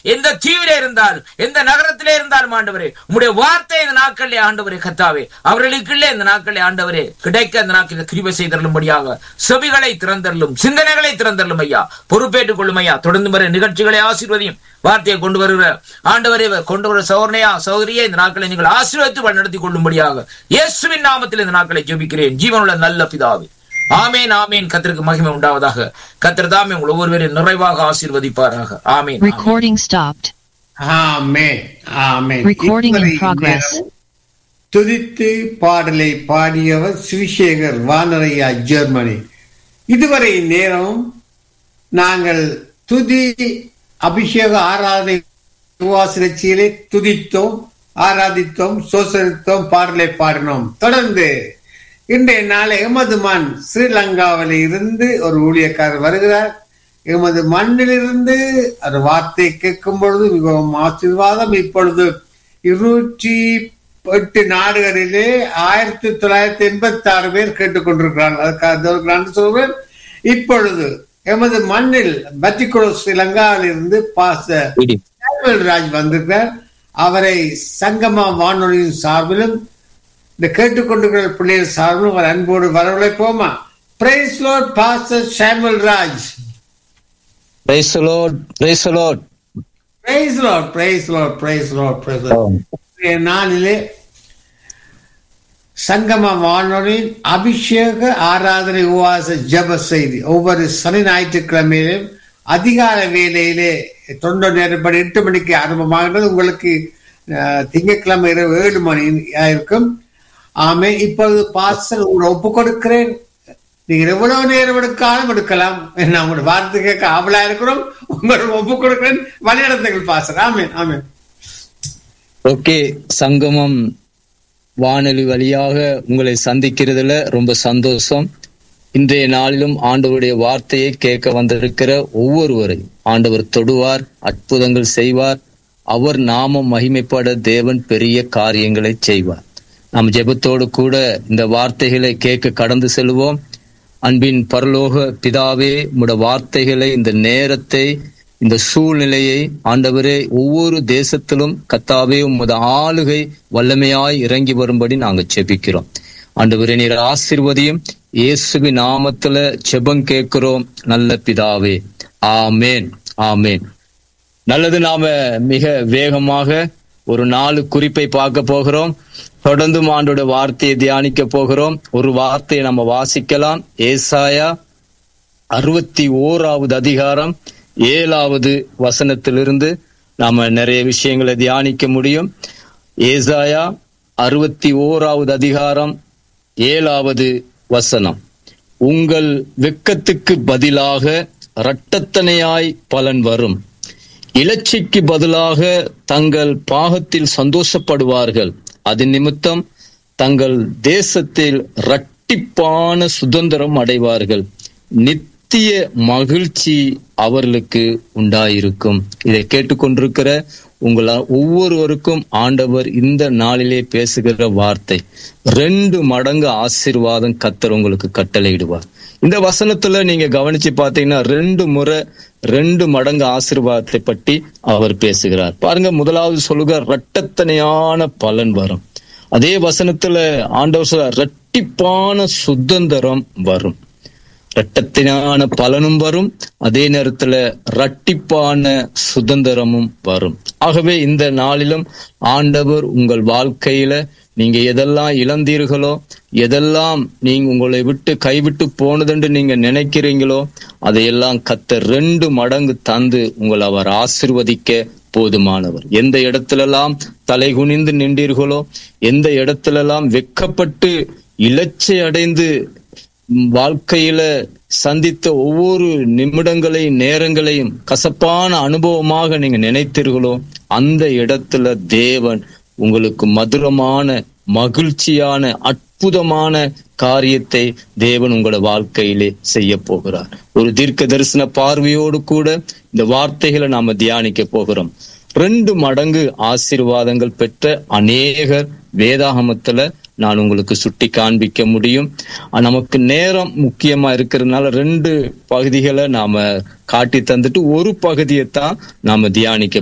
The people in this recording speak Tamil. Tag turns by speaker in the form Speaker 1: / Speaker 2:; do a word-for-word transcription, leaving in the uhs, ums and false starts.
Speaker 1: எந்த தீவிலே இருந்தாலும் எந்த நகரத்திலே இருந்தாலும் ஆண்டவரே உம்முடைய வார்த்தை இந்த நாட்களிலே ஆண்டவரே கர்த்தாவே அவர்களுக்குள்ளே இந்த நாட்களிலே ஆண்டவரே கிடைக்க அந்த நாட்களில் கிருபை செய்தருளும்படியாக செவிகளை திறந்தருளும், சிந்தனைகளை திறந்தருளும் ஐயா. பொறுப்பேற்றுக் கொள்ளும் ஐயா. தொடர்ந்து வர நிகழ்ச்சிகளை ஆசீர்வதியும். வார்த்தையை கொண்டு வருகிற ஆண்டவரை கொண்டு வர சகோதரனையா சகோதரியை இந்த நாட்களை நீங்கள் ஆசீர்வதித்து வழிநடத்தி கொள்ளும்படியாக இயேசுவின் நாமத்தில் இந்த நாட்களை ஜெபிக்கிறேன் ஜீவனுள்ள நல்ல பிதாவே. ஆமேன் ஆமேன். கர்த்தருக்கு மகிமை உண்டாவதாக. கர்த்தர் தாமே உங்கள் ஒவ்வொருவரையும் நிறைவாக ஆசீர்வதிப்பாராக. ஆமேன்.
Speaker 2: Recording stopped.
Speaker 3: Amen amen.
Speaker 2: Recording in progress.
Speaker 3: துதித்து பாடலை பாடியவர் சுவிசேகர் வானரையா, ஜெர்மனி. இதுவரை நேரம் நாங்கள் துதி அபிஷேக ஆராதனை உபவாசத்திலே துதித்தோம், ஆராதித்தோம், சோசரித்தோம், பாடலை பாடினோம். தொடர்ந்து இன்றைய நாளை எமது மண் ஸ்ரீலங்காவில் இருந்து ஒரு ஊழியக்காரர் வருகிறார். எமது மண்ணிலிருந்து அந்த வார்த்தை கேட்கும் பொழுது மிகவும் ஆசீர்வாதம். இப்பொழுது இருநூற்றி எட்டு நாடுகளிலே ஆயிரத்தி தொள்ளாயிரத்தி எண்பத்தி ஆறு பேர் கேட்டுக்கொண்டிருக்கிறார்கள். அதுக்காக சொல்றேன். இப்பொழுது எமது மண்ணில் பத்திக்குளோ ஸ்ரீலங்காவில் இருந்து பாஸ்டர் சாமுவேல் ராஜ் வந்திருக்கிறார். அவரை சங்கமா வானொலியின் சார்பிலும் இந்த கேட்டுக்கொண்டிருக்கிற பிள்ளைகள் சார்பிலும் அவர் அன்போடு வரவழைப்போமா. Price Lord pastor Samuel Raj.
Speaker 4: Price Lord, price Lord,
Speaker 3: price Lord, price Lord, price Lord, price Lord. நாளிலே சங்கம வானொலியின் அபிஷேக ஆராதனை உபவாச ஜெப செய்தி ஒவ்வொரு சனி ஞாயிற்றுக்கிழமையிலும் அதிகால வேளையிலே தொண்டர் நேரப்படி எட்டு மணிக்கு ஆரம்பமாகிறது. உங்களுக்கு திங்கட்கிழமை இரவு ஏழு மணி இருக்கும். ஆமே. இப்பொழுது பாஸ்டர் உங்களை ஒப்பு கொடுக்கிறேன். நீங்க எவ்வளவு நேரம் எடுக்காலும் எடுக்கலாம். நான் உங்களோட வார்த்தை கேட்க ஆவலா இருக்கிறோம். உங்களுக்கு ஒப்பு கொடுக்கிறேன். வழிநடத்துங்கள் பாஸ்டர். ஆமேன் ஆமேன்.
Speaker 4: ஓகே. சங்கமம் வானொலி வழியாக உங்களை சந்திக்கிறதுல ரொம்ப சந்தோஷம். இன்றைய நாளிலும் ஆண்டவருடைய வார்த்தையை கேட்க வந்திருக்கிற ஒவ்வொருவரையும் ஆண்டவர் தொடுவார், அற்புதங்கள் செய்வார். அவர் நாமம் மகிமைப்பட தேவன் பெரிய காரியங்களை செய்வார். நாம் ஜெபத்தோடு கூட இந்த வார்த்தைகளை கேட்க கடந்து செல்வோம். அன்பின் பரலோக பிதாவே, உம்முடைய வார்த்தைகளை, இந்த நேரத்தை, இந்த சூழ்நிலையை ஆண்டவரே ஒவ்வொரு தேசத்திலும் கர்த்தாவே உமது ஆளுகை வல்லமையாய் இறங்கி வரும்படி நாங்கள் ஜெபிக்கிறோம். ஆண்டவரே நீர் ஆசீர்வதியும். இயேசுவின் நாமத்துல ஜெபம் கேட்கிறோம் நல்ல பிதாவே. ஆமேன் ஆமேன். நல்லது. நாம மிக வேகமாக ஒரு நாலு குறிப்பை பார்க்க போகிறோம். தொடர்ந்து ஆண்டோட வார்த்தையை தியானிக்க போகிறோம். ஒரு வார்த்தையை நம்ம வாசிக்கலாம். ஏசாயா அறுபத்தி ஓராவது அதிகாரம் ஏழாவது வசனத்திலிருந்து நாம நிறைய விஷயங்களை தியானிக்க முடியும். ஏசாயா அறுபத்தி ஓராவது அதிகாரம் ஏழாவது வசனம். உங்கள் வெட்கத்துக்கு பதிலாக இரட்டத்தனையாய் பலன் வரும், இலச்சைக்கு பதிலாக தங்கள் பாகத்தில் சந்தோஷப்படுவார்கள். அது நிமித்தம் தங்கள் தேசத்தில் இரட்டிப்பான சுதந்திரம் அடைவார்கள். நித்திய மகிழ்ச்சி அவர்களுக்கு உண்டாயிருக்கும். இதை கேட்டுக்கொண்டிருக்கிற உங்கள ஒவ்வொருவருக்கும் ஆண்டவர் இந்த நாளிலே பேசுகிற வார்த்தை ரெண்டு மடங்கு ஆசீர்வாதம் கர்த்தர் உங்களுக்கு கட்டளையிடுவார். இந்த வசனத்துல நீங்க கவனிச்சு பாத்தீங்கன்னா ரெண்டு முறை ரெண்டு மடங்கு ஆசீர்வாதத்தை பற்றி அவர் பேசுகிறார். பாருங்க, முதலாவது சொல்லுக இரட்டத்தனையான பலன் வரும். அதே வசனத்துல ஆண்டவர் சொல்ற இரட்டிப்பான சுதந்திரம் வரும். இரட்டத்தினான பலனும் வரும், அதே நேரத்துல இரட்டிப்பான சுதந்திரமும் வரும். ஆகவே இந்த நாளிலும் ஆண்டவர் உங்கள் வாழ்க்கையில நீங்க எதெல்லாம் இழந்தீர்களோ, எதெல்லாம் நீங்க உங்களை விட்டு கைவிட்டு போனதுன்னு நீங்க நினைக்கிறீங்களோ, அதையெல்லாம் கர்த்தர் ரெண்டு மடங்கு தந்து உங்களை அவர் ஆசீர்வதிக்க போதுமானவர். எந்த இடத்திலெல்லாம் தலை குனிந்து நின்றீர்களோ, எந்த இடத்திலெல்லாம் வெட்கப்பட்டு இலச்சை அடைந்து வாழ்க்கையில சந்தித்த ஒவ்வொரு நிமிடங்களையும் நேரங்களையும் கசப்பான அனுபவமாக நீங்க நினைத்தீர்களோ, அந்த இடத்துல தேவன் உங்களுக்கு மதுரமான மகிழ்ச்சியான அற்புதமான காரியத்தை தேவன் உங்களோட வாழ்க்கையிலே செய்ய போகிறார். ஒரு தீர்க்க தரிசன பார்வையோடு கூட இந்த வார்த்தைகளை நாம தியானிக்க போகிறோம். ரெண்டு மடங்கு ஆசீர்வாதங்கள் பெற்ற அநேகர் வேதாகமத்துல நான் உங்களுக்கு சுட்டி காண்பிக்க முடியும். நமக்கு நேரம் முக்கியமா இருக்கிறதுனால ரெண்டு பகுதிகளை நாம காட்டி தந்துட்டு ஒரு பகுதியை தான் நாம தியானிக்க